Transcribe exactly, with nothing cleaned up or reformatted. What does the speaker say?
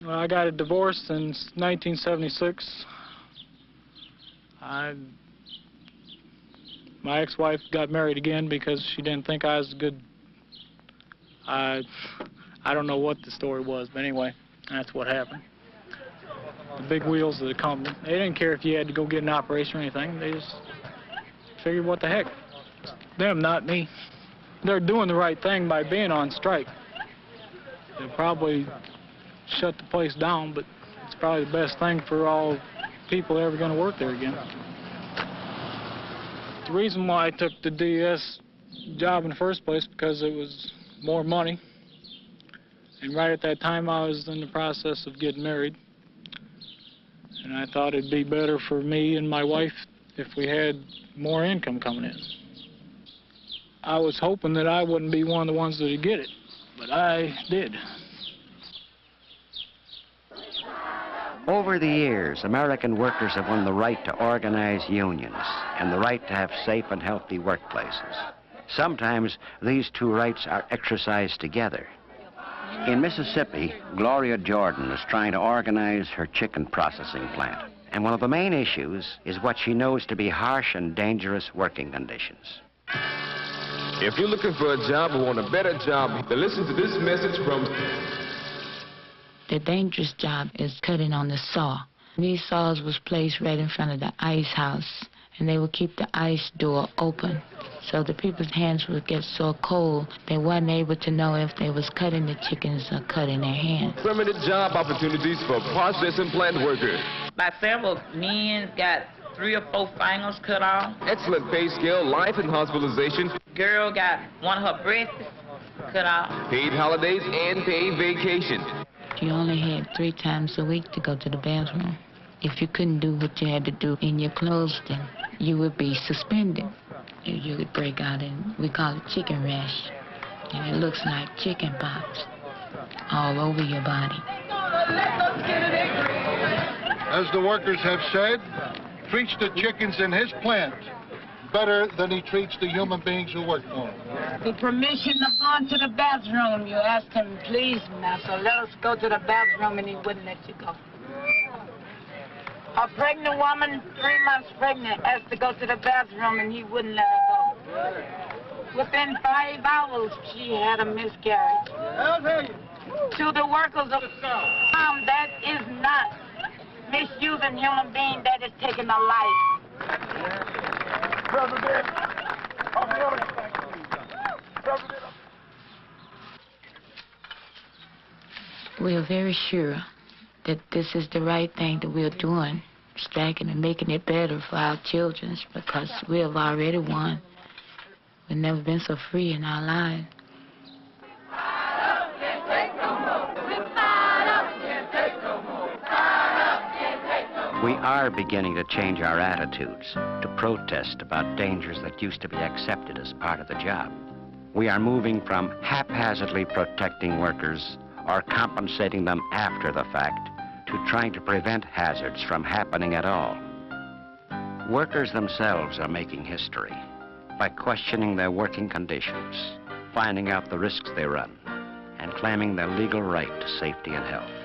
Well, I got a divorce in nineteen seventy-six. I, my ex-wife got married again because she didn't think I was good. I, I don't know what the story was, but anyway, that's what happened. The big wheels of the company, they didn't care if you had to go get an operation or anything. They just figured, what the heck? Them, not me. They're doing the right thing by being on strike. They'll probably shut the place down, but it's probably the best thing for all people ever going to work there again. The reason why I took the D E S job in the first place because it was more money. And right at that time, I was in the process of getting married. And I thought it'd be better for me and my wife if we had more income coming in. I was hoping that I wouldn't be one of the ones that would get it, but I did. Over the years, American workers have won the right to organize unions and the right to have safe and healthy workplaces. Sometimes these two rights are exercised together. In Mississippi, Gloria Jordan is trying to organize her chicken processing plant. And one of the main issues is what she knows to be harsh and dangerous working conditions. If you're looking for a job or want a better job, then listen to this message from... The dangerous job is cutting on the saw. These saws was placed right in front of the ice house, and they would keep the ice door open. So the people's hands would get so cold, they weren't able to know if they was cutting the chickens or cutting their hands. Permanent job opportunities for processing plant workers. By several men got three or four fingers cut off. Excellent pay scale, life and hospitalization. Girl got one of her breasts cut off. Paid holidays and paid vacation. You only had three times a week to go to the bathroom. If you couldn't do what you had to do in your clothes, then you would be suspended. You would break out in, we call it chicken rash. And it looks like chicken pox all over your body. As the workers have said, treats the chickens in his plant better than he treats the human beings who work for him. The permission of going to the bathroom, you asked him, please, master, let us go to the bathroom, and he wouldn't let you go. A pregnant woman, three months pregnant, asked to go to the bathroom, and he wouldn't let her go. Within five hours, she had a miscarriage. To the workers of farm, that is not misusing human being, that is taking a life. We are very sure that this is the right thing that we're doing, striking and making it better for our children, because we have already won. We've never been so free in our lives. We are beginning to change our attitudes, to protest about dangers that used to be accepted as part of the job. We are moving from haphazardly protecting workers or compensating them after the fact to trying to prevent hazards from happening at all. Workers themselves are making history by questioning their working conditions, finding out the risks they run, and claiming their legal right to safety and health.